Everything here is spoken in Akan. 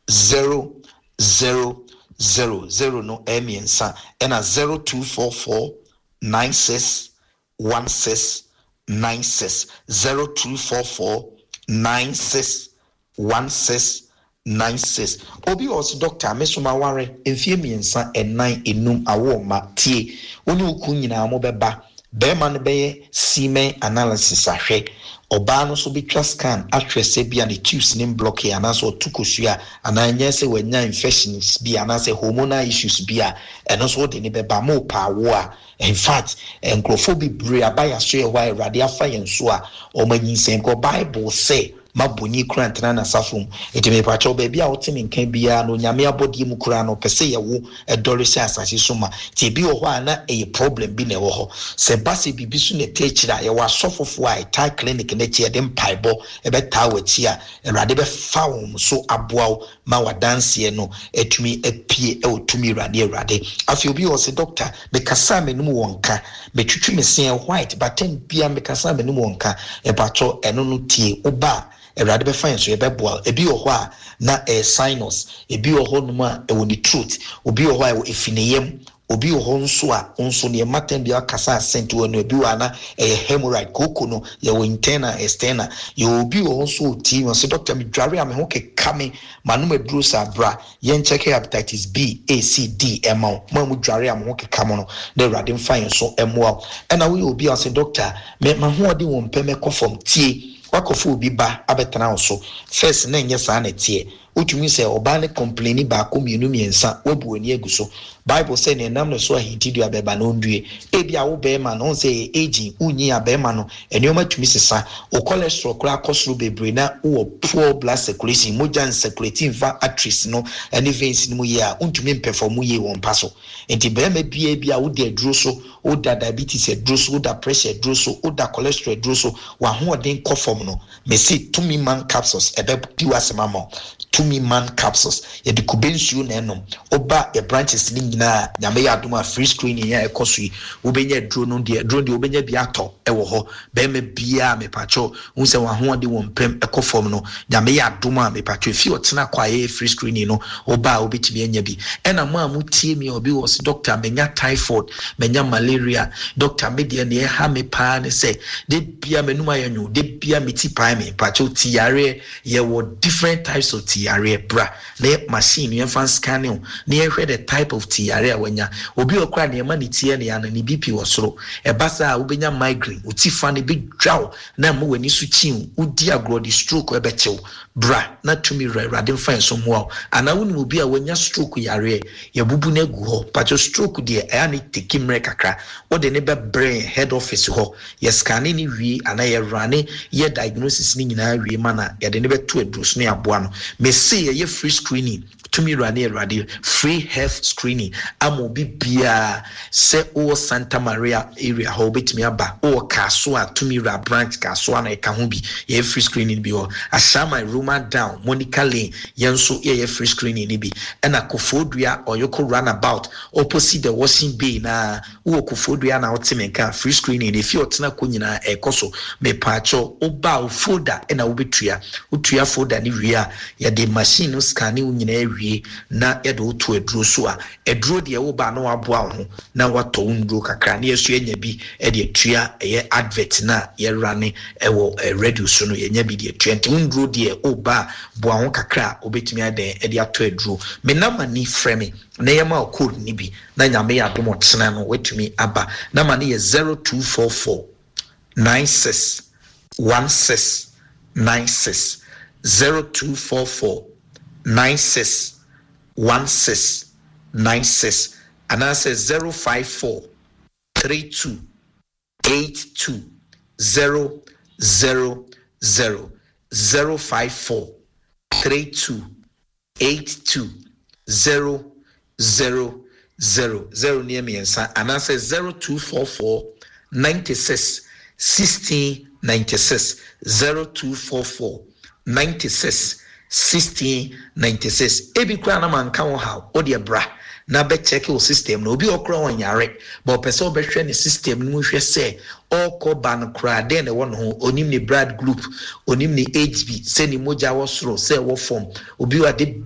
000 no emiensa ena 0244 96 16 96 0244 96 16 96 obi os doctor mesoma ware enfie miensa enan enum awoma tie oni oku nyina mo beba be man be semen analysis ahwe oba no so betwa scan atwese bia ne tubes nim block ya na so tukosua ananya se wanya infections bia na se hormonal issues bia eno so de ne beba mo pa wo a in fact enkrofobia bre abaya so ye why radia fa yenso a o manyinsem ko bible say maboni kura ntana na safum etime pacho baby a wotime nkan bia no nyame abodi mu kura no pese ye wo edore se asase so ma ti bi wo ho na e problem bi na wo ho se base bibi so na techira ye wa sofofo a tai clinic na chi dem paibo e be ta wachi a erade be fa wo so aboa ma wadanse no etumi epie e otumi erade afi obi wo se doctor me kasa me num wonka me twitwi me se white but ten bia me kasa me num wonka e pacho eno no tie oba erade be fine so ye be boa ebi wo ho a na sinus ebi wo ho no ma e woni truth obi wo ho a efineyem obi wo ho nso a nso ne matem bia kasa sent wo no ebi wa na hemorrhoid koko no ye wo internal external ye obi wo nso ti wo se doctor me dware am ho keka me manu meduro sa bra ye check hepatitis B A C D ema mu dware am ho keka mo no na erade fine so emoa na we obi a se doctor me ma ho odi wo mpem e conform tie wakofu obi ba abetana oso first na enye sa na tie utumi se oba ne complain ba ko mienu miensa wabu ani aguso bible say ne nam no so ahintidi abeba na ondue ebi awo be ma no say aging unyi abema no enioma tumi sesa o cholesterol kra kosoro bebre na wo poor blood circulation moja circulating va arteries no any veins no ye a untumi perform ye won paso enti be ma bia wo de aduro so wo da diabetes aduro so wo da pressure aduro so wo da cholesterol aduro so wa ho odin kofom no me say tumi man capsules ebe piwasema mo tumi man capsules ye de kubensuo na enom oba e branches ni nyina nyame ya adoma free screening ya ekosui obenya drone de obenya bi ato ewo ho be me bia me pacho unse wa ho de won pem ekofom no nyame ya adoma me pacho fi otena kwa ye free screening no oba obetimi anya bi ena mo amutie mi obi was doctor menya typhoid menya malaria doctor me de ne ha me pa ne say de bia menum ayanyu de bia meti pa me pacho tiare ye wo different types of tiare bra na machine ye fan scanning na ye hwe the type of tiare awanya obi okra na ma ne tie ne yana ne BP wosoro e basa ubenya migraine utifa ne bi dwaw na mo wani su chin udi agro di stroke e bechew bra na tumi radin fine so mo ana woni obi a wanya stroke yare ye bubu na gu ho pacho stroke de aya ne tekimre kakra o de ne be brain head office ho ye scanning ni wi ana ye rane ye diagnosis ni nyina wi mana ye de ne be to adrus no aboa no me say ye free screening tumi rane radio free health screening amobi bia se o Santa Maria area ho betimi aba o kaso a tumi ra branch kaso na e ka ho bi ye free screening bi o ashama Roma down Monica Lane yenso ye free screening ni bi na Kofodua oyoko runabout opposite the washing bay na wo Kofodua na otimenka free screening if you otena ko nyina ekoso me pacho oba o folder na wo betua utua folder ni wia ya de machine no scan ni nyina na ye do to aduro so a aduro de wo ba no aboa ho na wato nduro kakra na yeso enya bi e de atua ye advert na ye rane e wo radio so no enya bi de atua nti nduro de o ba boa ho kakra obetimi aden e de ato aduro me na mani frame na ye ma code ni bi na nyame ya dom otena no wetumi aba na mani ye 0244 96 16 96 0244 96 16 96 and I say 054 32 82 000 054 32 82 000 0 near me and I say 0244 96 16 96 0244 96 1696 ebi kwa na man kan how o de bra na be check your system no obi okra won yare but person be hwe ne system no hwe se all ban kra den e won ho onim ne blood group onim ne HB se ni moja wo soro se wo form obi wa de